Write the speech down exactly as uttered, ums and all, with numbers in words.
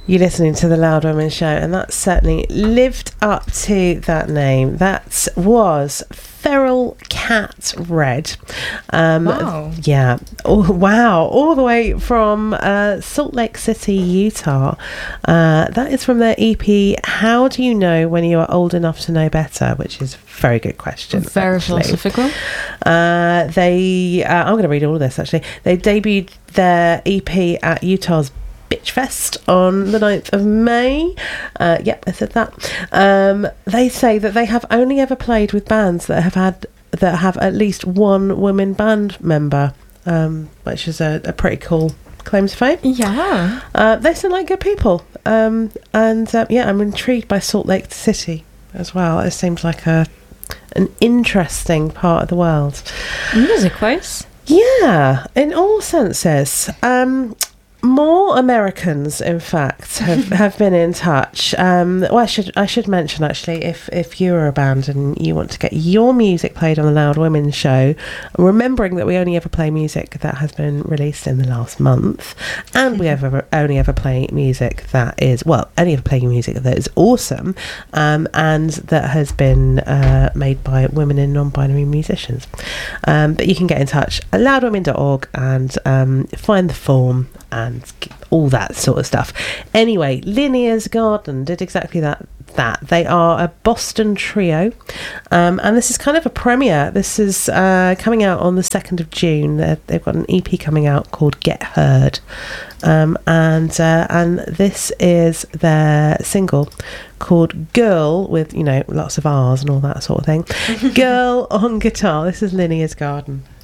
You're listening to the Loud Women Show, and that certainly lived up to that name. That was Feral Cat Red. Um, wow. Yeah. Oh, wow. All the way from uh, Salt Lake City, Utah. Uh, that is from their E P, How Do You Know When You Are Old Enough to Know Better? Which is a very good question. Very actually. philosophical. Uh, they, uh, I'm going to read all of this, actually. They debuted their E P at Utah's Bitchfest on the ninth of May. Uh, yep, I said that. Um, they say that they have only ever played with bands that have had that have at least one women band member, um, which is a, a pretty cool claim to fame. Yeah. Uh, they sound like good people. Um, and uh, yeah, I'm intrigued by Salt Lake City as well. It seems like a an interesting part of the world. Music-wise? Yeah, in all senses. Um, more Americans, in fact, have, have been in touch. Um, well, I should I should mention actually, if if you're a band and you want to get your music played on the Loud Women Show, remembering that we only ever play music that has been released in the last month, and we ever only ever play music that is well, only ever play music that is awesome, um, and that has been uh, made by women and non-binary musicians. Um, but you can get in touch at loud women dot org and um, find the form and all that sort of stuff. Anyway, Linear's Garden did exactly that. That they are a Boston trio, um, and this is kind of a premiere. This is uh, coming out on the second of June. They're, they've got an E P coming out called Get Heard, um, and uh, and this is their single called Girl, with, you know, lots of R's and all that sort of thing. Girl on guitar. This is Linear's Garden.